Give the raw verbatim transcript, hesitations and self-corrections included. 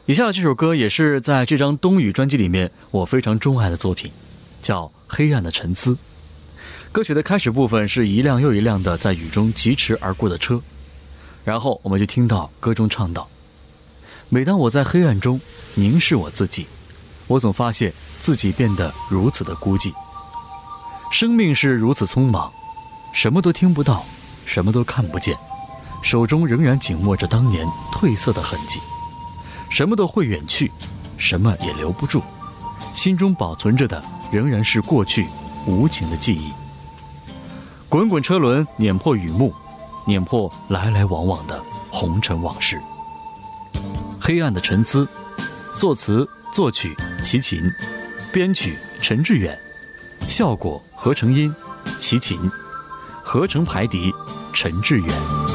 以下的这首歌也是在这张冬雨专辑里面我非常钟爱的作品，叫《黑暗的沉思》。歌曲的开始部分是一辆又一辆的在雨中疾驰而过的车，然后我们就听到歌中唱道：每当我在黑暗中凝视我自己，我总发现自己变得如此的孤寂。生命是如此匆忙，什么都听不到，什么都看不见，手中仍然紧握着当年褪色的痕迹。什么都会远去，什么也留不住，心中保存着的仍然是过去无情的记忆。滚滚车轮碾破雨幕，碾破来来往往的红尘往事。黑暗的沉思，作词作曲齐秦，编曲陈志远，效果合成音齐秦，合成排笛陈志远。